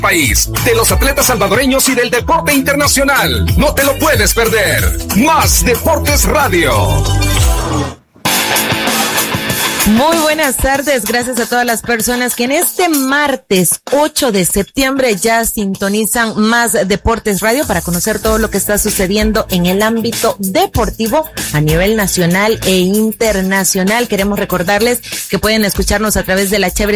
país, de los atletas salvadoreños y del deporte internacional. No te lo puedes perder. Más Deportes Radio. Muy buenas tardes, gracias a todas las personas que en este martes 8 de septiembre ya sintonizan Más Deportes Radio para conocer todo lo que está sucediendo en el ámbito deportivo a nivel nacional e internacional. Queremos recordarles que pueden escucharnos a través de la Chévere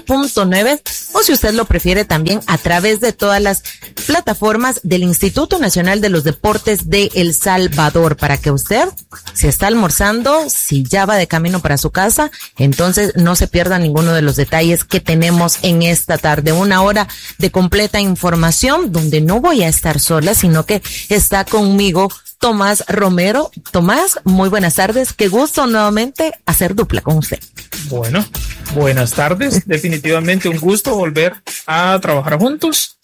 100.9 o si usted lo prefiere también a través de todas las plataformas del Instituto Nacional de los Deportes de El Salvador, para que usted, si está almorzando, si ya va de camino para su casa, entonces no se pierda ninguno de los detalles que tenemos en esta tarde. Una hora de completa información donde no voy a estar sola, sino que está conmigo Tomás Romero. Tomás, muy buenas tardes. Qué gusto nuevamente hacer dupla con usted. Bueno, buenas tardes. Definitivamente un gusto volver a trabajar juntos.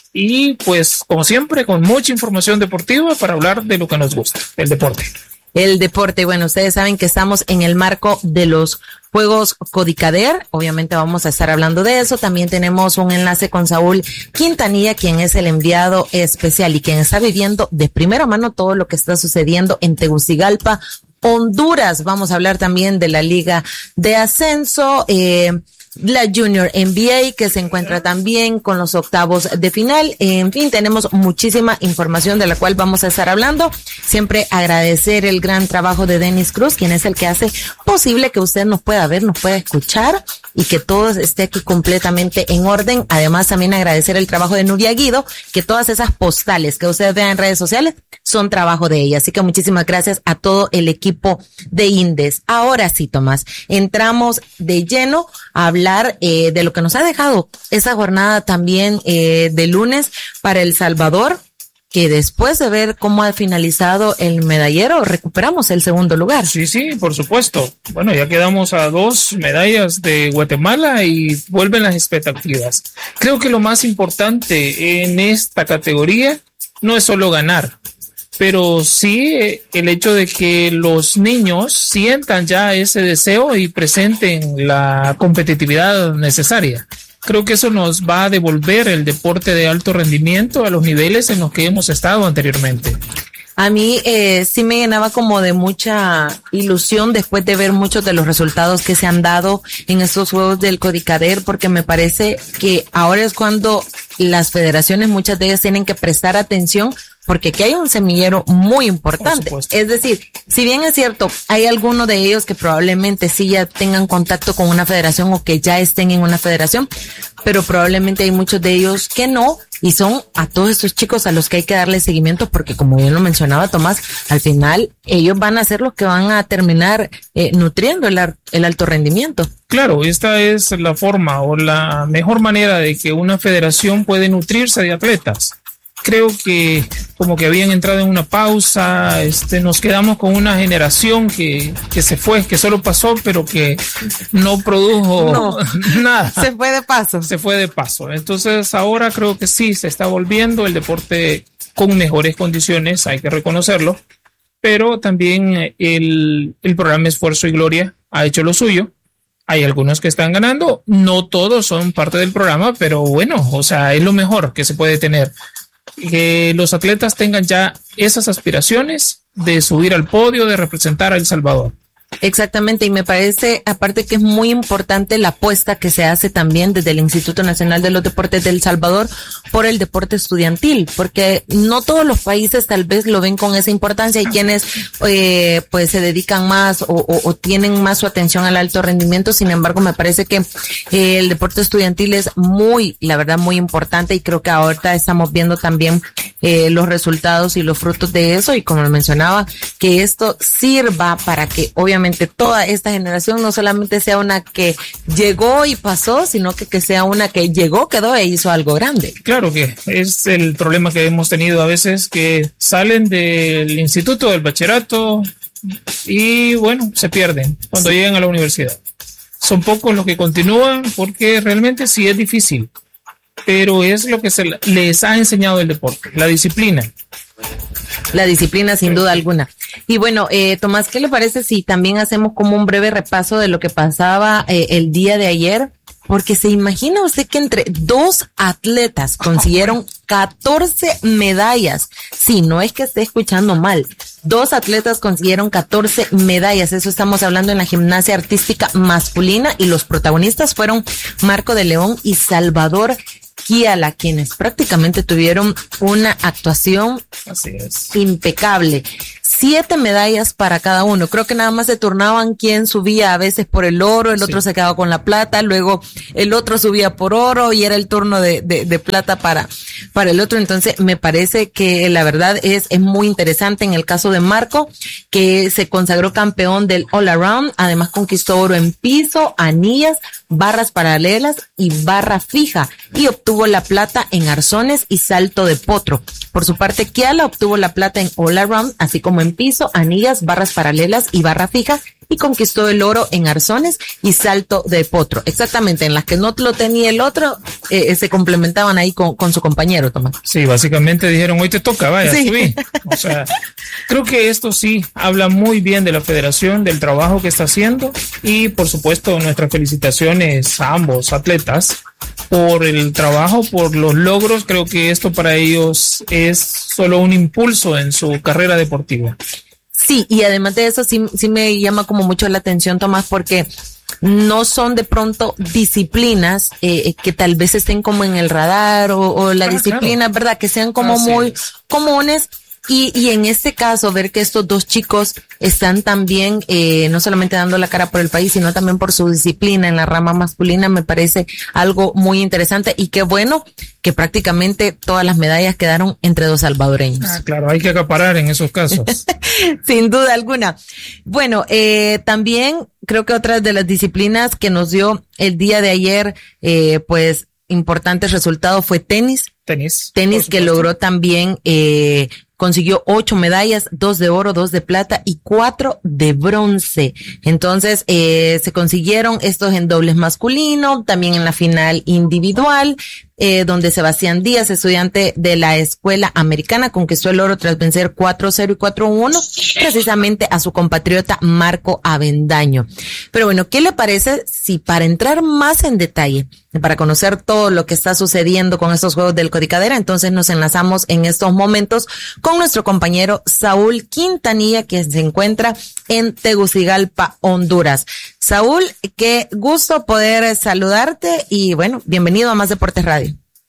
Y pues, como siempre, con mucha información deportiva para hablar de lo que nos gusta, el deporte. El deporte, bueno, ustedes saben que estamos en el marco de los Juegos Codicader, obviamente vamos a estar hablando de eso. También tenemos un enlace con Saúl Quintanilla, quien es el enviado especial y quien está viviendo de primera mano todo lo que está sucediendo en Tegucigalpa, Honduras. Vamos a hablar también de la Liga de Ascenso, la Junior NBA, que se encuentra también con los octavos de final. En fin, tenemos muchísima información de la cual vamos a estar hablando. Siempre agradecer el gran trabajo de Denis Cruz, quien es el que hace posible que usted nos pueda ver, nos pueda escuchar y que todo esté aquí completamente en orden. Además, también agradecer el trabajo de Nubia Guido, que todas esas postales que usted vea en redes sociales son trabajo de ella. Así que muchísimas gracias a todo el equipo de Indes. Ahora sí, Tomás, entramos de lleno a hablar de lo que nos ha dejado esa jornada también de lunes para El Salvador, que después de ver cómo ha finalizado el medallero, recuperamos el segundo lugar. Sí, por supuesto. Bueno, ya quedamos a 2 medallas de Guatemala y vuelven las expectativas. Creo que lo más importante en esta categoría no es solo ganar, pero sí el hecho de que los niños sientan ya ese deseo y presenten la competitividad necesaria. Creo que eso nos va a devolver el deporte de alto rendimiento a los niveles en los que hemos estado anteriormente. A mí sí me llenaba como de mucha ilusión después de ver muchos de los resultados que se han dado en estos Juegos del Codicader, porque me parece que ahora es cuando las federaciones, muchas de ellas, tienen que prestar atención, porque aquí hay un semillero muy importante. Es decir, si bien es cierto, hay algunos de ellos que probablemente sí ya tengan contacto con una federación o que ya estén en una federación, pero probablemente hay muchos de ellos que no, y son a todos estos chicos a los que hay que darle seguimiento, porque como bien lo mencionaba Tomás, al final ellos van a ser los que van a terminar nutriendo el alto rendimiento. Claro, esta es la forma o la mejor manera de que una federación puede nutrirse de atletas. Creo que como que habían entrado en una pausa, nos quedamos con una generación que se fue, que solo pasó, pero que no produjo nada. Se fue de paso. Se fue de paso. Entonces ahora creo que sí, se está volviendo el deporte con mejores condiciones, hay que reconocerlo, pero también el programa Esfuerzo y Gloria ha hecho lo suyo. Hay algunos que están ganando, no todos son parte del programa, pero bueno, o sea, es lo mejor que se puede tener. Que los atletas tengan ya esas aspiraciones de subir al podio, de representar a El Salvador. Exactamente, y me parece, aparte que es muy importante la apuesta que se hace también desde el Instituto Nacional de los Deportes de El Salvador por el deporte estudiantil, porque no todos los países tal vez lo ven con esa importancia. Hay quienes pues se dedican más o tienen más su atención al alto rendimiento. Sin embargo, me parece que el deporte estudiantil es la verdad muy importante, y creo que ahorita estamos viendo también los resultados y los frutos de eso, y como lo mencionaba, que esto sirva para que obviamente toda esta generación no solamente sea una que llegó y pasó, sino que sea una que llegó, quedó e hizo algo grande. Claro que es el problema que hemos tenido a veces, que salen del instituto, del bachillerato, y bueno, se pierden cuando llegan a la universidad. Son pocos los que continúan, porque realmente sí es difícil, pero es lo que les ha enseñado el deporte, la disciplina. La disciplina, sin duda alguna. Y bueno, Tomás, ¿qué le parece si también hacemos como un breve repaso de lo que pasaba el día de ayer porque se imagina usted que entre dos atletas consiguieron 14 medallas. Sí, no es que esté escuchando mal. 2 atletas consiguieron 14 medallas. Eso estamos hablando en la gimnasia artística masculina, y los protagonistas fueron Marco de León y Salvador Kiala, quienes prácticamente tuvieron una actuación impecable. 7 medallas para cada uno. Creo que nada más se turnaban quién subía a veces por el oro, el otro se quedaba con la plata, luego el otro subía por oro y era el turno de plata para el otro. Entonces me parece que la verdad es muy interesante en el caso de Marco, que se consagró campeón del All Around, además conquistó oro en piso, anillas, barras paralelas y barra fija, y obtuvo la plata en arzones y salto de potro. Por su parte, Kiala obtuvo la plata en All Around, así como en piso, anillas, barras paralelas y barra fija, y conquistó el oro en arzones y salto de potro. Exactamente, en las que no lo tenía el otro, se complementaban ahí con su compañero, Tomás. Sí, básicamente dijeron, hoy te toca, vaya, subí. O sea, creo que esto sí habla muy bien de la federación, del trabajo que está haciendo, y por supuesto nuestras felicitaciones a ambos atletas por el trabajo, por los logros. Creo que esto para ellos es solo un impulso en su carrera deportiva. Sí, y además de eso sí me llama como mucho la atención, Tomás, porque no son de pronto disciplinas que tal vez estén como en el radar o la disciplina, claro, ¿verdad? Que sean como muy comunes. Y en este caso, ver que estos 2 chicos están también, no solamente dando la cara por el país, sino también por su disciplina en la rama masculina, me parece algo muy interesante, y qué bueno que prácticamente todas las medallas quedaron entre 2 salvadoreños. Ah, claro, hay que acaparar en esos casos. Sin duda alguna. Bueno, también creo que otra de las disciplinas que nos dio el día de ayer, pues, importantes resultados fue tenis. Tenis que logró también, consiguió 8 medallas, 2 de oro, 2 de plata y 4 de bronce. Entonces, se consiguieron estos en dobles masculino, también en la final individual, donde Sebastián Díaz, estudiante de la escuela americana, conquistó el oro tras vencer 4-0 y 4-1, precisamente a su compatriota Marco Avendaño. Pero bueno, ¿qué le parece si, para entrar más en detalle, para conocer todo lo que está sucediendo con estos Juegos del Codicadera, entonces nos enlazamos en estos momentos con nuestro compañero Saúl Quintanilla, que se encuentra en Tegucigalpa, Honduras. Saúl, qué gusto poder saludarte y bueno, bienvenido a Más Deportes Radio.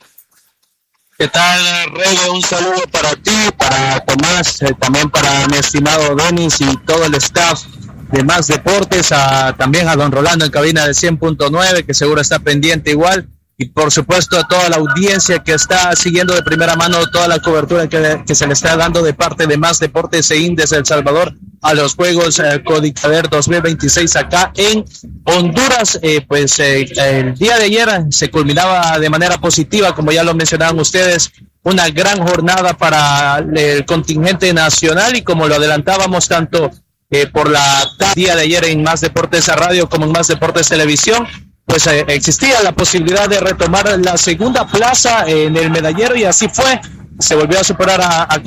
¿Qué tal, Rege? Un saludo para ti, para Tomás, también para mi estimado Denis y todo el staff de Más Deportes, también a don Rolando en cabina de 100.9, que seguro está pendiente igual, y por supuesto a toda la audiencia que está siguiendo de primera mano toda la cobertura que se le está dando de parte de Más Deportes e desde El Salvador a los Juegos Codicader 2026 acá en Honduras. El día de ayer se culminaba de manera positiva, como ya lo mencionaban ustedes, una gran jornada para el contingente nacional, y como lo adelantábamos tanto por la día de ayer en Más Deportes Radio como en Más Deportes Televisión, pues existía la posibilidad de retomar la segunda plaza en el medallero, y así fue. Se volvió a superar a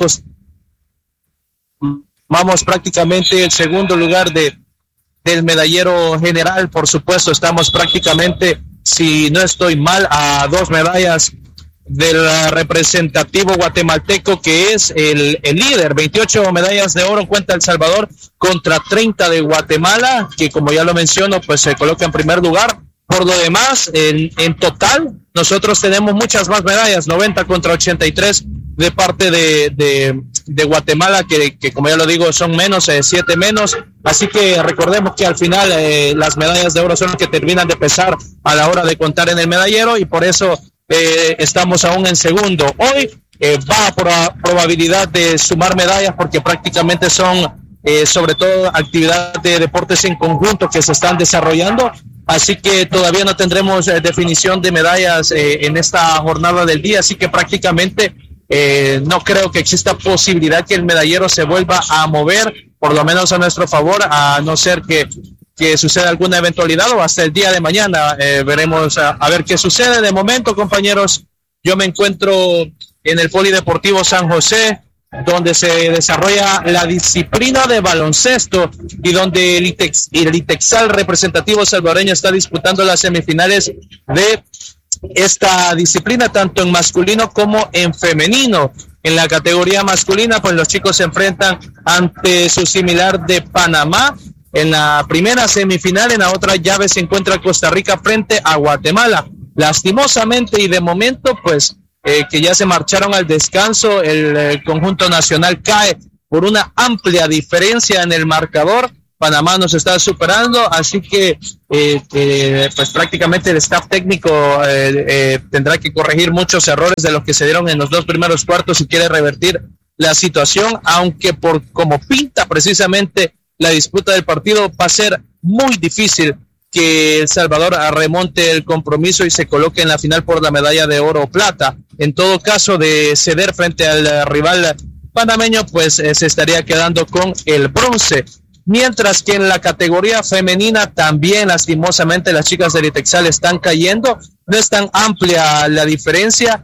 vamos prácticamente el segundo lugar del medallero general. Por supuesto, estamos prácticamente, si no estoy mal, a 2 medallas del representativo guatemalteco, que es el líder. 28 medallas de oro cuenta El Salvador contra 30 de Guatemala, que como ya lo menciono, pues se coloca en primer lugar. Por lo demás, en total, nosotros tenemos muchas más medallas, 90 contra 83 de parte de Guatemala, que como ya lo digo, son menos, 7 menos. Así que recordemos que al final las medallas de oro son las que terminan de pesar a la hora de contar en el medallero, y por eso estamos aún en segundo. Hoy va por probabilidad de sumar medallas, porque prácticamente son sobre todo actividades de deportes en conjunto que se están desarrollando. Así que todavía no tendremos definición de medallas en esta jornada del día, así que prácticamente no creo que exista posibilidad que el medallero se vuelva a mover, por lo menos a nuestro favor, a no ser que suceda alguna eventualidad, o hasta el día de mañana veremos a ver qué sucede. De momento, compañeros, yo me encuentro en el Polideportivo San José, donde se desarrolla la disciplina de baloncesto y donde el Itexal representativo salvadoreño está disputando las semifinales de esta disciplina, tanto en masculino como en femenino. En la categoría masculina, pues los chicos se enfrentan ante su similar de Panamá. En la primera semifinal, en la otra llave se encuentra Costa Rica frente a Guatemala. Lastimosamente y de momento, pues que ya se marcharon al descanso, el conjunto nacional cae por una amplia diferencia en el marcador. Panamá nos está superando, así que pues prácticamente el staff técnico tendrá que corregir muchos errores de los que se dieron en los dos primeros cuartos si quiere revertir la situación, aunque por como pinta precisamente la disputa del partido va a ser muy difícil que El Salvador remonte el compromiso y se coloque en la final por la medalla de oro o plata. En todo caso, de ceder frente al rival panameño, pues se estaría quedando con el bronce. Mientras que en la categoría femenina también lastimosamente las chicas del Itexal están cayendo. No es tan amplia la diferencia.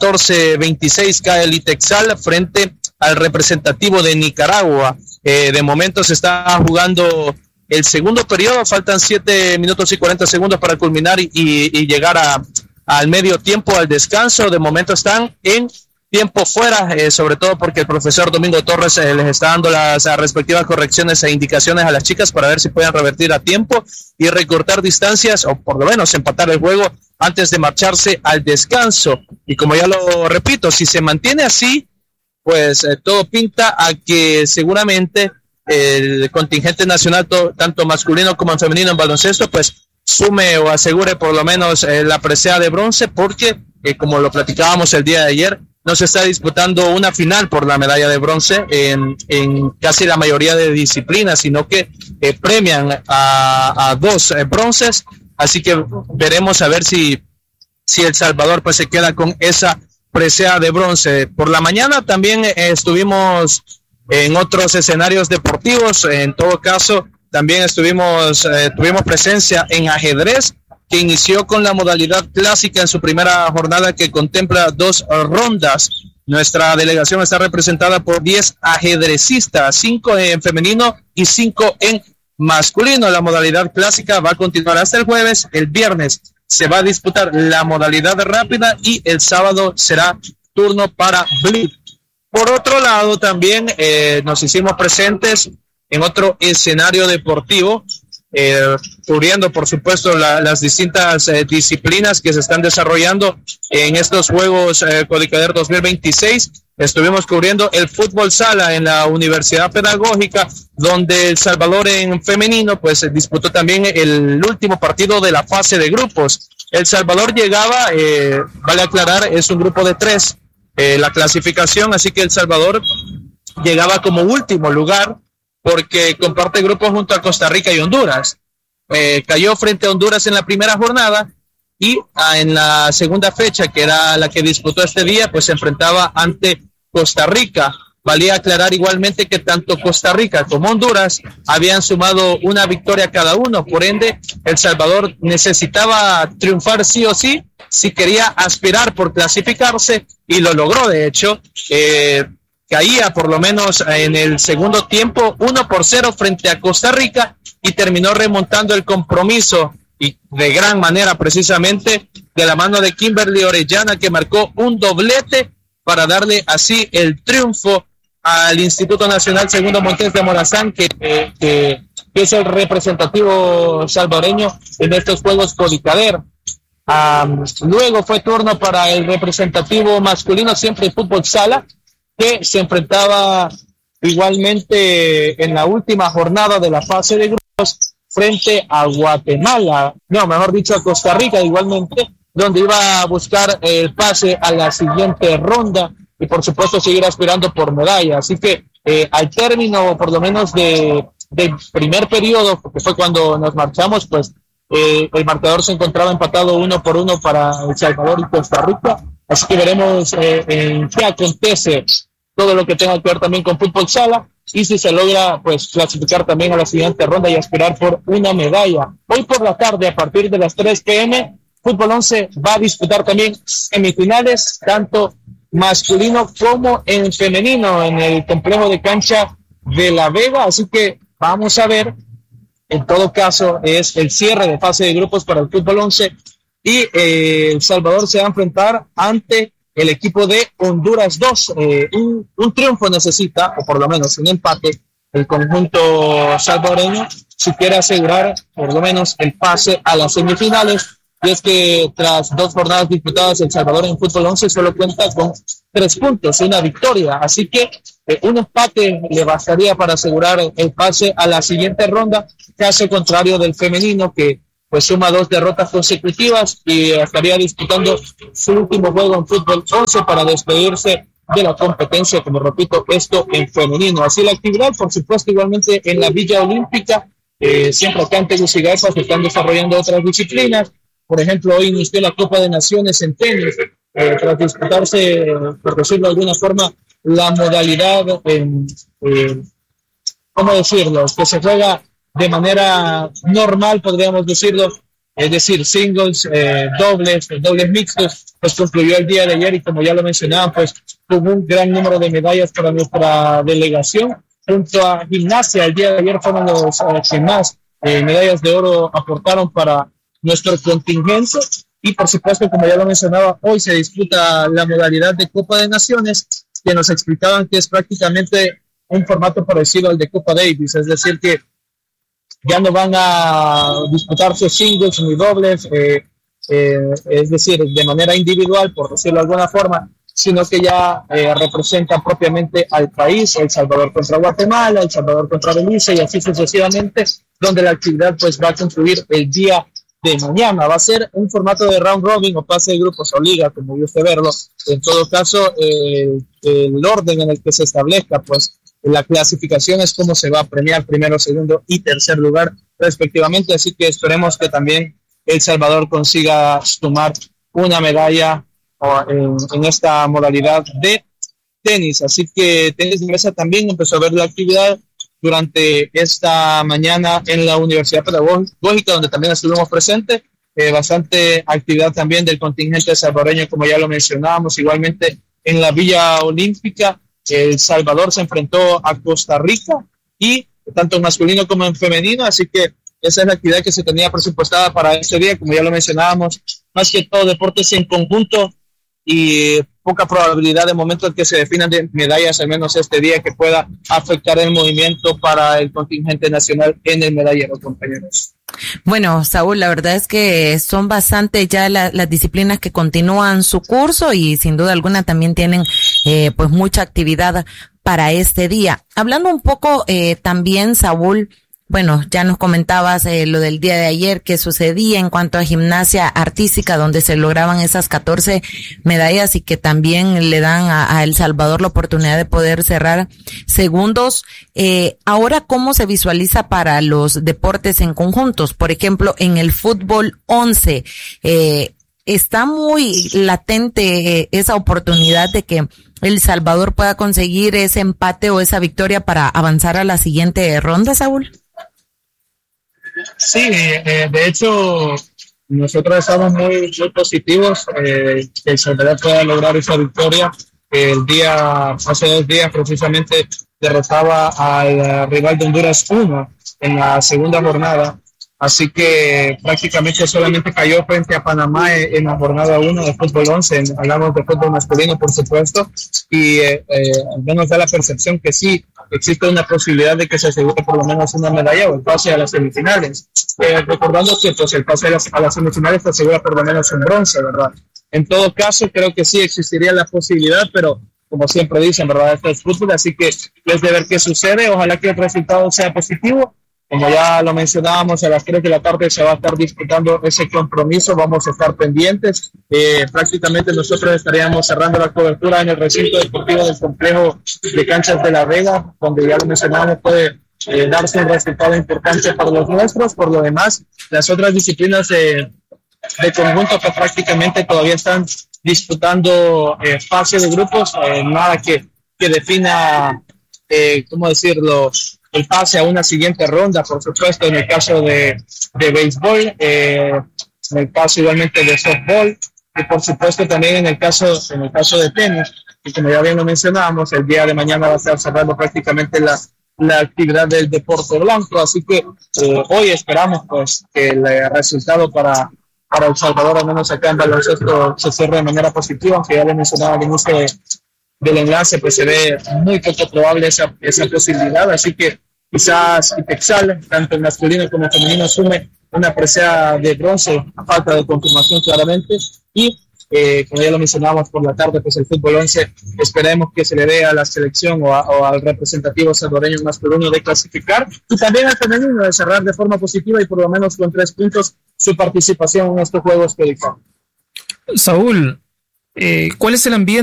14-26 cae el Itexal frente al representativo de Nicaragua. De momento se está jugando el segundo periodo, faltan 7 minutos y 40 segundos para culminar y llegar al medio tiempo, al descanso. De momento están en tiempo fuera, sobre todo porque el profesor Domingo Torres les está dando las respectivas correcciones e indicaciones a las chicas para ver si pueden revertir a tiempo y recortar distancias o por lo menos empatar el juego antes de marcharse al descanso. Y como ya lo repito, si se mantiene así, pues todo pinta a que seguramente el contingente nacional, tanto masculino como femenino en baloncesto, pues sume o asegure por lo menos la presea de bronce, porque como lo platicábamos el día de ayer, no se está disputando una final por la medalla de bronce en casi la mayoría de disciplinas, sino que premian a dos bronces, así que veremos a ver si El Salvador pues se queda con esa presea de bronce. Por la mañana también estuvimos en otros escenarios deportivos. En todo caso, también tuvimos presencia en ajedrez, que inició con la modalidad clásica en su primera jornada, que contempla 2 rondas. Nuestra delegación está representada por 10 ajedrecistas, 5 en femenino y 5 en masculino. La modalidad clásica va a continuar hasta el jueves. El viernes se va a disputar la modalidad rápida y el sábado será turno para blitz. Por otro lado, también nos hicimos presentes en otro escenario deportivo, cubriendo, por supuesto, las distintas disciplinas que se están desarrollando en estos Juegos Codicader 2026. Estuvimos cubriendo el fútbol sala en la Universidad Pedagógica, donde El Salvador en femenino pues disputó también el último partido de la fase de grupos. El Salvador llegaba, vale aclarar, es un grupo de 3, la clasificación, así que El Salvador llegaba como último lugar porque comparte grupo junto a Costa Rica y Honduras. Cayó frente a Honduras en la primera jornada y en la segunda fecha, que era la que disputó este día, pues se enfrentaba ante Costa Rica. Valía aclarar igualmente que tanto Costa Rica como Honduras habían sumado una victoria cada uno, por ende El Salvador necesitaba triunfar sí o sí si quería aspirar por clasificarse, y lo logró. De hecho, caía por lo menos en el segundo tiempo 1-0 frente a Costa Rica y terminó remontando el compromiso, y de gran manera, precisamente de la mano de Kimberly Orellana, que marcó un doblete para darle así el triunfo al Instituto Nacional Segundo Montes de Morazán, que es el representativo salvadoreño en estos Juegos Codicader. Luego fue turno para el representativo masculino, siempre el fútbol sala, que se enfrentaba igualmente en la última jornada de la fase de grupos frente a Guatemala, no, mejor dicho a Costa Rica igualmente, donde iba a buscar el pase a la siguiente ronda y por supuesto seguir aspirando por medalla. Así que al término por lo menos del primer periodo, porque fue cuando nos marchamos, pues el marcador se encontraba empatado 1-1 para El Salvador y Costa Rica. Así que veremos en qué acontece todo lo que tenga que ver también con fútbol sala y si se logra pues clasificar también a la siguiente ronda y aspirar por una medalla. Hoy por la tarde, a partir de las 3 p.m., Fútbol 11 va a disputar también semifinales, tanto masculino como en femenino en el complejo de cancha de La Vega. Así que vamos a ver. En todo caso, es el cierre de fase de grupos para el fútbol 11 y El Salvador se va a enfrentar ante el equipo de Honduras 2. Un triunfo necesita, o por lo menos un empate, el conjunto salvadoreño si quiere asegurar por lo menos el pase a las semifinales. Y es que tras 2 jornadas disputadas, El Salvador en fútbol 11 solo cuenta con 3 puntos y una victoria. Así que un empate le bastaría para asegurar el pase a la siguiente ronda, caso contrario del femenino, que pues suma 2 derrotas consecutivas y estaría disputando su último juego en fútbol 11 para despedirse de la competencia, como repito, esto en femenino. Así la actividad, por supuesto, igualmente en la Villa Olímpica, siempre acá en Tegucigalpa se están desarrollando otras disciplinas. Por ejemplo, hoy inició la Copa de Naciones en tenis, tras disputarse, por decirlo de alguna forma, la modalidad, ¿cómo decirlo?, que se juega de manera normal, podríamos decirlo, es decir, singles, dobles mixtos, pues concluyó el día de ayer y como ya lo mencionaban, pues tuvo un gran número de medallas para nuestra delegación. Junto a gimnasia, el día de ayer fueron los que más medallas de oro aportaron para nuestro contingente. Y por supuesto, como ya lo mencionaba, hoy se disputa la modalidad de Copa de Naciones, que nos explicaban que es prácticamente un formato parecido al de Copa Davis, es decir, que ya no van a disputarse singles ni dobles, es decir, de manera individual, por decirlo de alguna forma, sino que ya representan propiamente al país, El Salvador contra Guatemala, El Salvador contra Belice y así sucesivamente, donde la actividad pues va a concluir el día de mañana. Va a ser un formato de round robin o pase de grupos o liga, como guste verlo. En todo caso, el orden en el que se establezca, pues la clasificación es como se va a premiar primero, segundo y tercer lugar respectivamente. Así que esperemos que también El Salvador consiga sumar una medalla en esta modalidad de tenis. Así que Tenis de Mesa también empezó a ver la actividad durante esta mañana en la Universidad Pedagógica, donde también estuvimos presentes. Bastante actividad también del contingente salvadoreño, como ya lo mencionábamos. Igualmente en la Villa Olímpica, El Salvador se enfrentó a Costa Rica, y tanto en masculino como en femenino, así que esa es la actividad que se tenía presupuestada para este día. Como ya lo mencionábamos, más que todo deportes en conjunto y poca probabilidad de momento en que se definan de medallas, al menos este día, que pueda afectar el movimiento para el contingente nacional en el medallero, compañeros. Bueno, Saúl, la verdad es que son bastante ya las disciplinas que continúan su curso y sin duda alguna también tienen pues mucha actividad para este día. Hablando un poco también, Saúl, bueno, ya nos comentabas lo del día de ayer que sucedía en cuanto a gimnasia artística, donde se lograban esas 14 medallas y que también le dan a El Salvador la oportunidad de poder cerrar segundos. Ahora, ¿cómo se visualiza para los deportes en conjuntos? Por ejemplo, en el fútbol 11, está muy latente esa oportunidad de que El Salvador pueda conseguir ese empate o esa victoria para avanzar a la siguiente ronda, Saúl. Sí, de hecho, nosotros estamos muy positivos que El Salvador pueda lograr esa victoria. Hace 2 días precisamente derrotaba al rival de Honduras 1 en la segunda jornada. Así que prácticamente solamente cayó frente a Panamá en la jornada 1 de fútbol 11. Hablamos de fútbol masculino, por supuesto, y al menos da la percepción que sí existe una posibilidad de que se asegure por lo menos una medalla o el pase a las semifinales. Recordando que pues el pase a las semifinales te asegura por lo menos un bronce, ¿verdad? En todo caso, creo que sí existiría la posibilidad, pero como siempre dicen, ¿verdad? Esto es fútbol, así que es de ver qué sucede. Ojalá que el resultado sea positivo. Como ya lo mencionábamos, a las 3 de la tarde se va a estar disputando ese compromiso. Vamos a estar pendientes. Prácticamente nosotros estaríamos cerrando la cobertura en el recinto deportivo del complejo de canchas de La Vega, donde ya lo mencionábamos, puede darse un resultado importante para los nuestros. Por lo demás, las otras disciplinas de conjunto que prácticamente todavía están disputando fase de grupos, nada que defina, ¿cómo decirlo?, el pase a una siguiente ronda. Por supuesto, en el caso de béisbol, en el caso igualmente de softball, y por supuesto también en el caso de tenis. y como ya bien lo mencionábamos, el día de mañana va a estar cerrando prácticamente la actividad del deporte blanco, así que hoy esperamos pues que el resultado para El Salvador, al menos acá en baloncesto, se cierre de manera positiva, aunque ya le mencionaba al inicio del enlace, pues se ve muy poco probable esa posibilidad, así que quizás Itexal, tanto en masculino como en femenino, asume una presea de bronce a falta de confirmación claramente, y como ya lo mencionábamos por la tarde, pues el fútbol 11 esperemos que se le dé a la selección o al representativo salvadoreño masculino de clasificar, y también al femenino de cerrar de forma positiva y por lo menos con 3 puntos su participación en estos Juegos Codicados. Saúl, ¿cuál es el ambiente